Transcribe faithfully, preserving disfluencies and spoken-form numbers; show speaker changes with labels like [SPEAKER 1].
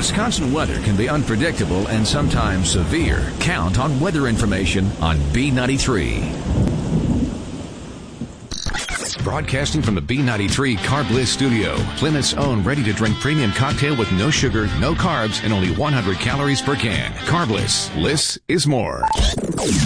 [SPEAKER 1] Wisconsin weather can be unpredictable and sometimes severe. Count on weather information on B ninety-three. Broadcasting from the B ninety-three Carb Bliss studio, Plymouth's own ready-to-drink premium cocktail with no sugar, no carbs, and only one hundred calories per can. Carb Bliss. Bliss is more.